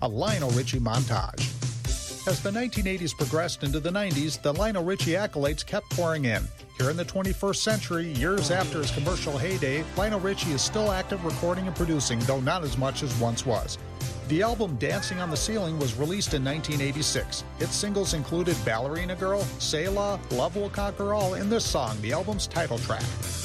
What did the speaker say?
a Lionel Richie montage. As the 1980s progressed into the 90s, the Lionel Richie accolades kept pouring in. Here in the 21st century, years after his commercial heyday, Lionel Richie is still active recording and producing, though not as much as once was. The album Dancing on the Ceiling was released in 1986. Its singles included Ballerina Girl, Say La, Love Will Conquer All, and this song, the album's title track.